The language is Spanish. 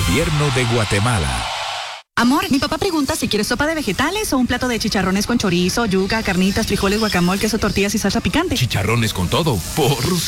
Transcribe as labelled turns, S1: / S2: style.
S1: Gobierno de Guatemala.
S2: Amor, mi papá pregunta si quieres sopa de vegetales o un plato de chicharrones con chorizo, yuca, carnitas, frijoles, guacamole, queso, tortillas y salsa picante.
S1: Chicharrones con todo, por